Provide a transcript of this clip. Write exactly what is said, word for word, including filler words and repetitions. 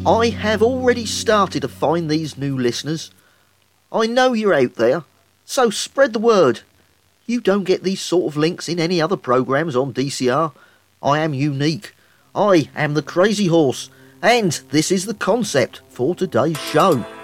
I have already started to find these new listeners. I know you're out there, so spread the word. You don't get these sort of links in any other programmes on D C R. I am unique. I am the Crazy Horse, and this is the concept for today's show.